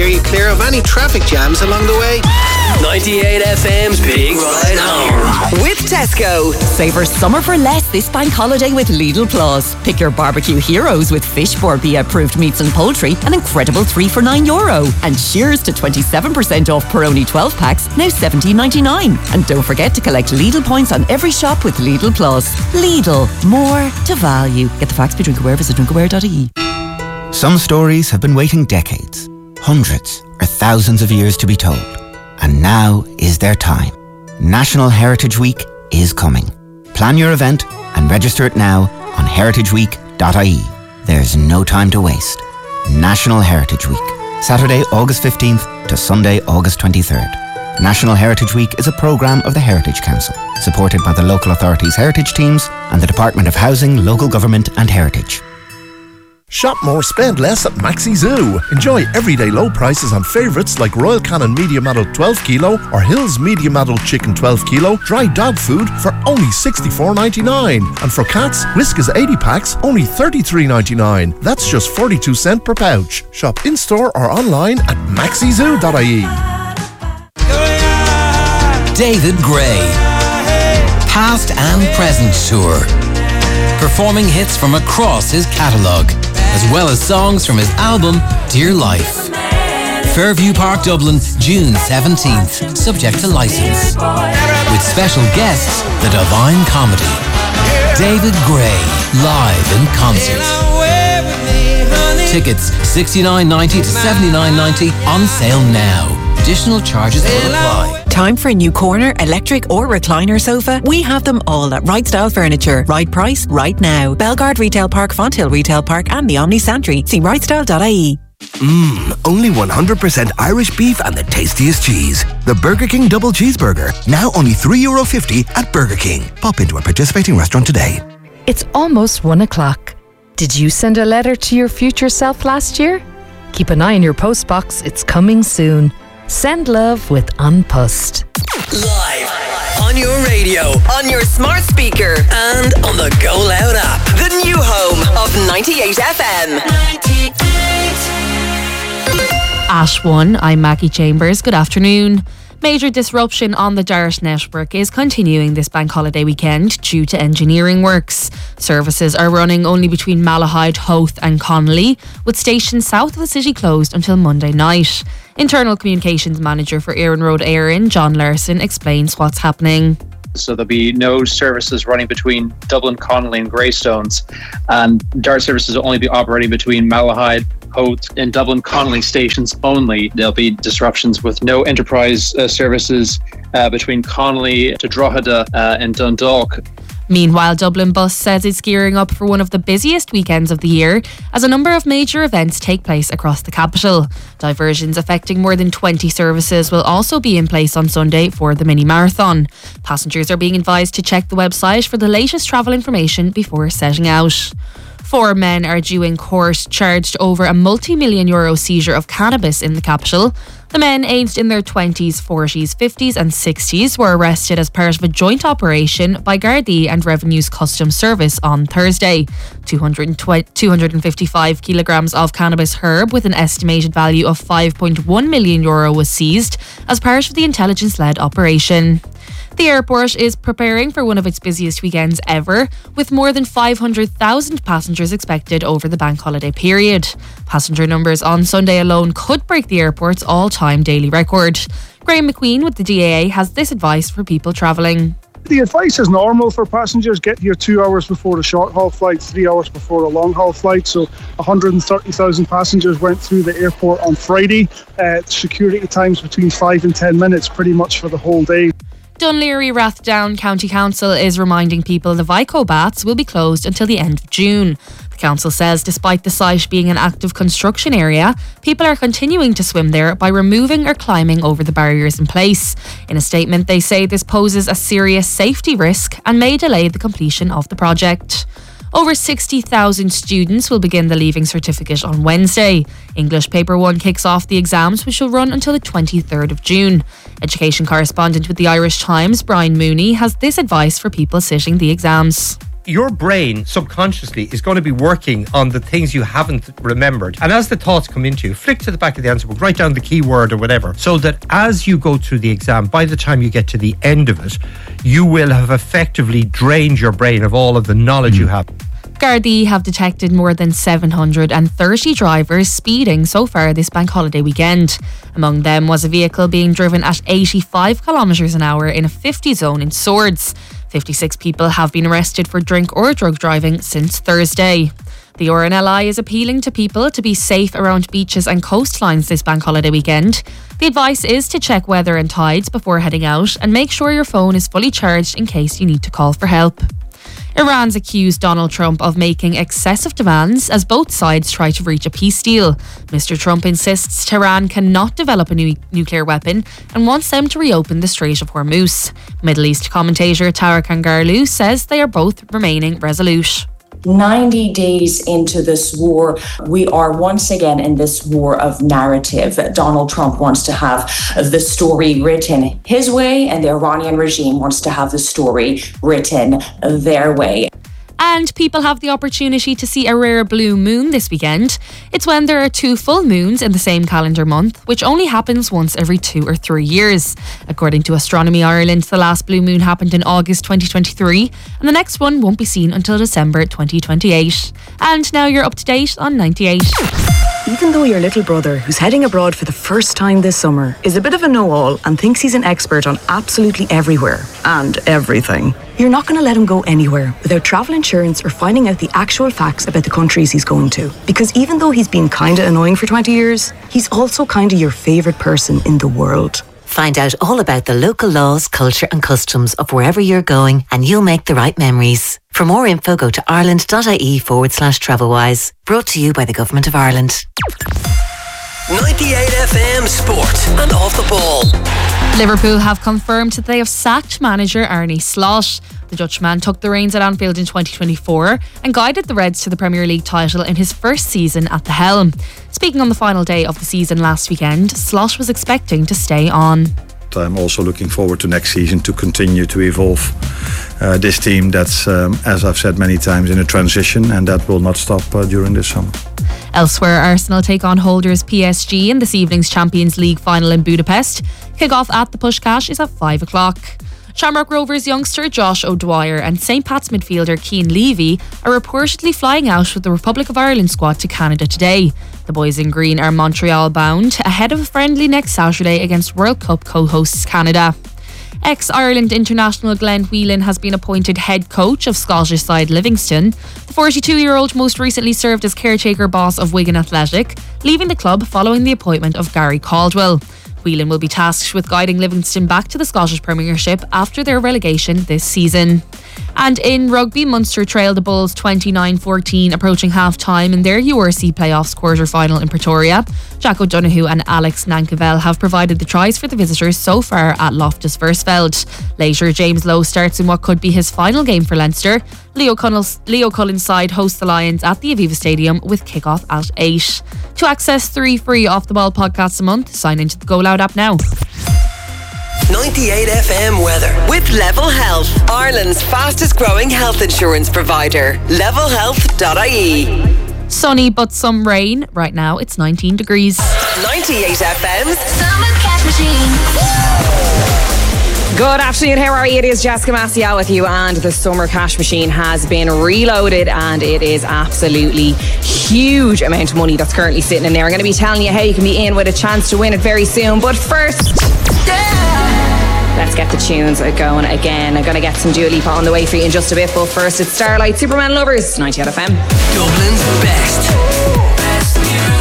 steer you clear of any traffic jams along the way. 98 FM's Big Ride Home. With Tesco. Savour summer for less this bank holiday with Lidl Plus. Pick your barbecue heroes with Fish Borbia approved meats and poultry, an incredible 3 for €9. And cheers to 27% off Peroni 12 packs, now $17.99. And don't forget to collect Lidl points on every shop with Lidl Plus. Lidl, more to value. Get the facts by Drinkaware, visit drinkaware.ie. Some stories have been waiting decades, hundreds or thousands of years to be told. And now is their time. National Heritage Week is coming. Plan your event and register it now on heritageweek.ie. There's no time to waste. National Heritage Week. Saturday, August 15th to Sunday, August 23rd. National Heritage Week is a programme of the Heritage Council, supported by the local authorities' heritage teams and the Department of Housing, Local Government and Heritage. Shop more, spend less at Maxi Zoo. Enjoy everyday low prices on favourites like Royal Canin Medium Adult 12 kilo or Hills Medium Adult Chicken 12 kilo, dry dog food for only $64.99. And for cats, Whiskas 80 packs, only $33.99. That's just 42 cents per pouch. Shop in-store or online at maxizoo.ie. David Gray. Past and present tour. Performing hits from across his catalogue, as well as songs from his album Dear Life. Fairview Park, Dublin, June 17th, subject to licence. With special guests, The Divine Comedy. David Gray, live in concert. Tickets $69.90 to $79.90, on sale now. Additional charges will apply. Time for a new corner, electric or recliner sofa? We have them all at Right Style Furniture. Right price, right now. Belgard Retail Park, Fonthill Retail Park and the Omni Santry. See rightstyle.ie. Only 100% Irish beef and the tastiest cheese. The Burger King Double Cheeseburger. Now only €3.50 at Burger King. Pop into a participating restaurant today. It's almost 1 o'clock. Did you send a letter to your future self last year? Keep an eye on your postbox. It's coming soon. Send love with Unpussed. Live on your radio, On your smart speaker. and on the Go Loud app. The new home of 98 FM. At 1, I'm Maggie Chambers. Good afternoon. Major disruption on the Dart network is continuing this bank holiday weekend due to engineering works. Services are running only between Malahide, Howth and Connolly, with stations south of the city closed until Monday night. Internal Communications Manager for Éireann Road Éireann, John Larson, explains what's happening. So there'll be no services running between Dublin, Connolly and Greystones, and Dart services will only be operating between Malahide, Howth and Dublin Connolly stations only. There'll be disruptions with no enterprise services between Connolly to Drogheda and Dundalk. Meanwhile, Dublin Bus says it's gearing up for one of the busiest weekends of the year as a number of major events take place across the capital. Diversions affecting more than 20 services will also be in place on Sunday for the mini marathon. Passengers are being advised to check the website for the latest travel information before setting out. 4 men are due in court charged over a multi-million euro seizure of cannabis in the capital. The men, aged in their 20s, 40s, 50s and 60s, were arrested as part of a joint operation by Gardaí and Revenue's Customs Service on Thursday. 255 kilograms of cannabis herb with an estimated value of €5.1 million was seized as part of the intelligence-led operation. The airport is preparing for one of its busiest weekends ever, with more than 500,000 passengers expected over the bank holiday period. Passenger numbers on Sunday alone could break the airport's all-time daily record. Graham McQueen with the DAA has this advice for people travelling. The advice is normal for passengers. Get here 2 hours before the short-haul flight, 3 hours before the long-haul flight. So 130,000 passengers went through the airport on Friday. Security times between 5 and 10 minutes pretty much for the whole day. Dún Laoghaire Rathdown County Council is reminding people the Vico baths will be closed until the end of June. The council says despite the site being an active construction area, people are continuing to swim there by removing or climbing over the barriers in place. In a statement, they say this poses a serious safety risk and may delay the completion of the project. Over 60,000 students will begin the Leaving Certificate on Wednesday. English Paper 1 kicks off the exams, which will run until the 23rd of June. Education correspondent with the Irish Times, Brian Mooney, has this advice for people sitting the exams. your brain subconsciously is going to be working on the things you haven't remembered. And as the thoughts come into you, flick to the back of the answer book, write down the keyword or whatever, so that as you go through the exam, by the time you get to the end of it, you will have effectively drained your brain of all of the knowledge you have. Gardaí have detected more than 730 drivers speeding so far this bank holiday weekend. Among them was a vehicle being driven at 85 kilometres an hour in a 50 zone in Swords. 56 people have been arrested for drink or drug driving since Thursday. The RNLI is appealing to people to be safe around beaches and coastlines this bank holiday weekend. The advice is to check weather and tides before heading out and make sure your phone is fully charged in case you need to call for help. Iran's accused Donald Trump of making excessive demands as both sides try to reach a peace deal. Mr. Trump insists Tehran cannot develop a new nuclear weapon and wants them to reopen the Strait of Hormuz. Middle East commentator Tara Kangarloo says they are both remaining resolute. 90 days into this war, we are once again in this war of narrative. Donald Trump wants to have the story written his way, and the Iranian regime wants to have the story written their way. And people have the opportunity to see a rare blue moon this weekend. It's when there are 2 full moons in the same calendar month, which only happens once every 2 or 3 years. According to Astronomy Ireland, the last blue moon happened in August 2023, and the next one won't be seen until December 2028. And now you're up to date on 98. Even though your little brother, who's heading abroad for the first time this summer, is a bit of a know-all and thinks he's an expert on absolutely everywhere and everything, you're not going to let him go anywhere without travel insurance or finding out the actual facts about the countries he's going to. Because even though he's been kinda annoying for 20 years, he's also kinda your favourite person in the world. Find out all about the local laws, culture and customs of wherever you're going, and you'll make the right memories. For more info, go to ireland.ie/travelwise. Brought to you by the Government of Ireland. 98 FM Sport and Off the Ball. Liverpool have confirmed that they have sacked manager Arne Slot. The Dutchman took the reins at Anfield in 2024 and guided the Reds to the Premier League title in his first season at the helm. Speaking on the final day of the season last weekend, Slot was expecting to stay on. I'm also looking forward to next season to continue to evolve this team that's, as I've said many times, in a transition, and that will not stop during this summer. Elsewhere, Arsenal take on holders PSG in this evening's Champions League final in Budapest. Kick-off at the Puskás is at 5 o'clock. Shamrock Rovers youngster Josh O'Dwyer and St. Pat's midfielder Keane Levy are reportedly flying out with the Republic of Ireland squad to Canada today. The boys in green are Montreal bound ahead of a friendly next Saturday against World Cup co-hosts Canada. Ex-Ireland international Glenn Whelan has been appointed head coach of Scottish side Livingston. The 42-year-old most recently served as caretaker boss of Wigan Athletic, leaving the club following the appointment of Gary Caldwell. Whelan will be tasked with guiding Livingston back to the Scottish Premiership after their relegation this season. And in rugby, Munster trailed the Bulls 29-14, approaching half-time in their URC playoffs quarter-final in Pretoria. Jack O'Donoghue and Alex Nankervell have provided the tries for the visitors so far at Loftus Versfeld. Later, James Lowe starts in what could be his final game for Leinster. Leo Cullen's side hosts the Lions at the Aviva Stadium with kick-off at 8. To access 3 free Off the Ball podcasts a month, sign into the Go Loud app now. 98 FM weather with Level Health, Ireland's fastest growing health insurance provider. levelhealth.ie. Sunny but some rain. Right now it's 19 degrees. 98 FM's Summer Cash Machine. Good afternoon, how are you? It is Jessica Maciel with you, and the Summer Cash Machine has been reloaded, and it is absolutely huge amount of money that's currently sitting in there. I'm going to be telling you how you can be in with a chance to win it very soon, but first, let's get the tunes going again. I'm going to get some Dua Lipa on the way for you in just a bit, but first it's Starlight, Superman Lovers, 98 FM. Dublin's best.